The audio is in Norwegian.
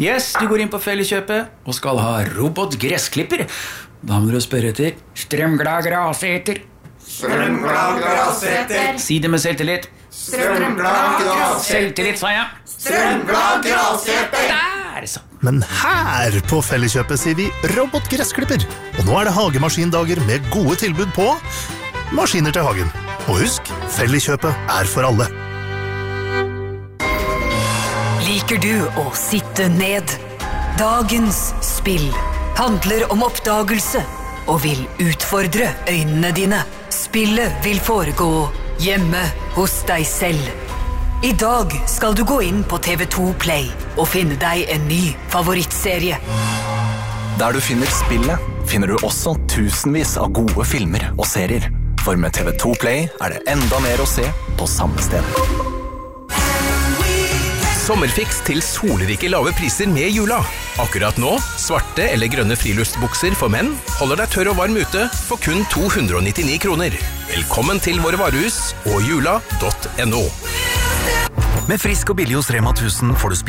Yes, du går inn på Felleskjøpet og skal ha robotgressklipper. Da må du spørre etter strømglad graseter. Strømglad graseter. Si det med selvtillit. Strømglad graseter. Selvtillit, sa jeg. Strømglad graseter. Der, så. Men her på Felleskjøpet sier vi robotgressklipper. Og nå det hagemaskindager med gode tilbud på maskiner til hagen. Og husk, Felleskjøpet for alle. Liker du å sitte ned? Dagens spill handler om oppdagelse og vil utfordre øynene dine. Spillet vil foregå hjemme hos deg selv. I dag skal du gå inn på TV2 Play og finne deg en ny favorittserie. Der du finner spillet, finner du også tusenvis av gode filmer og serier. For med TV2 Play det enda mer å se på samme sted. Sommerfiks til solrike lave priser med Jula. Akkurat nå, svarte eller grønne friluftsbukser for menn holder deg tørr og varm ute for kun 299 kroner. Velkommen til våre varehus og jula.no. Med Frisk og billig hos Rema 1000 får du spise